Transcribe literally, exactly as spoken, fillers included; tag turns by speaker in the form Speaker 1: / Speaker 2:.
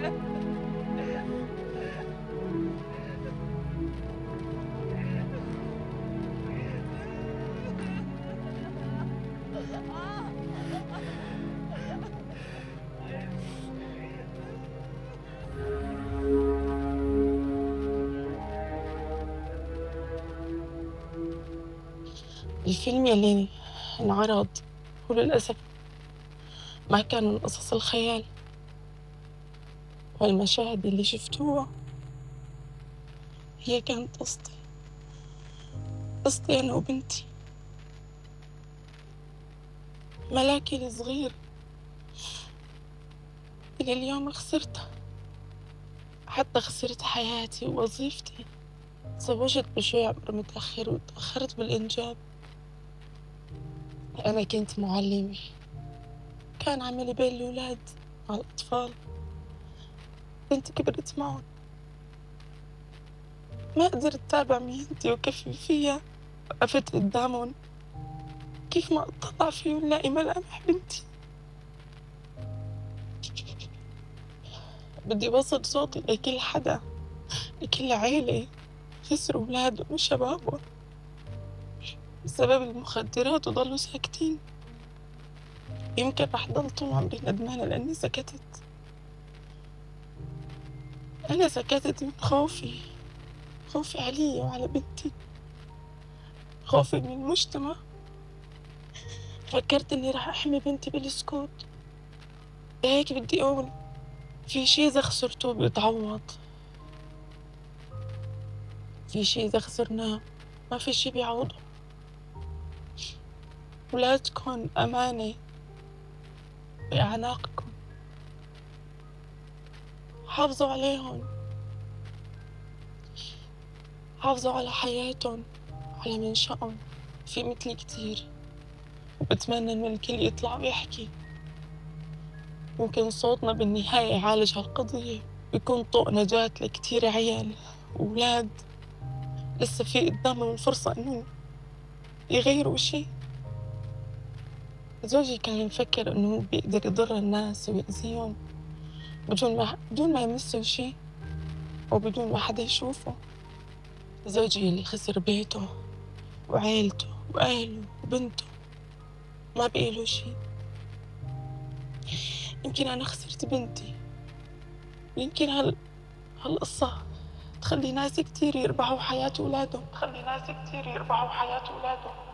Speaker 1: الفيلم يلي انعرض هو للأسف ما كان من قصص الخيال، والمشاهد اللي شفتوها هي كانت قصتي قصتي أنا وبنتي ملاكي الصغير اللي اليوم خسرتها. حتى خسرت حياتي ووظيفتي، تزوجت بشوي عمر متأخر وتأخرت بالإنجاب. أنا كنت معلمة، كان عملي بين الأولاد مع الأطفال. بنتي كبرت معهم، ما قدرت أتابع مهنتي وكفي فيها. وقفت قدامهم كيف ما أطلع فيه ونلاقي ملامح بنتي. بدي وصل صوتي لكل حدا، لكل عيلة خسروا أولادهم وشبابهم بسبب المخدرات وضلوا ساكتين. يمكن رح ضل طول عمري ندمانة لأني سكتت. أنا سكتت من خوفي، خوفي علي وعلى بنتي، خوفي من المجتمع. فكرت إني رح أحمي بنتي بالسكوت. هيك بدي أقول في شي إذا خسرته بيتعوض، في شي إذا خسرناه ما في شي بيعوضه. ولادكن أمانة بأعناقكم، حافظوا عليهم، حافظوا على حياتهم، على منشأهم. في مثلي كتير، وبتمنى إن الكل يطلع ويحكي. ممكن صوتنا بالنهاية يعالج هالقضية، يكون طوق نجاة لكتير عيال وولاد لسه في قدامهم الفرصة إنهم يغيروا شي. زوجي كان مفكر إنه بيقدر يضر الناس ويأذيهم بدون ما بدون ما يمسوا شي وبدون ما حدا يشوفه. زوجي اللي خسر بيته وعيلته وأهله وبنته ما بقي له شي. يمكن أنا خسرت بنتي، يمكن هال هالقصة تخلي ناس كتير يربحوا حياة أولادهم، تخلي ناس كتير يربحوا حياة أولادهم.